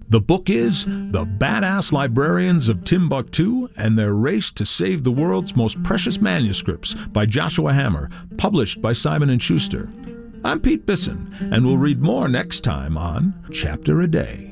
The book is The Badass Librarians of Timbuktu and Their Race to Save the World's Most Precious Manuscripts by Joshua Hammer, published by Simon & Schuster. I'm Pete Bisson, and we'll read more next time on Chapter a Day.